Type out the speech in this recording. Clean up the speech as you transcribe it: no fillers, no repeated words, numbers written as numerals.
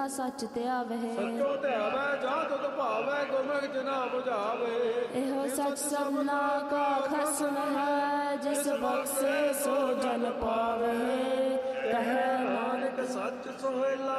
ਸੱਚਾ ਸੱਚ ਧਿਆਵਹਿ। ਸੱਚੋ ਧਿਆਵੈ ਜਾ ਤੁਧ ਭਾਵੈ ਗੁਰਮੁਖ ਜਿਨਾ ਬੁਝਾਵੇ। ਇਹੋ ਸੱਚ ਸਭਨਾ ਕਾ ਖਸਮ ਹੈ, ਜਿਸ ਬਖਸ਼ੇ ਸੋ ਜਨ ਪਾਵੇ।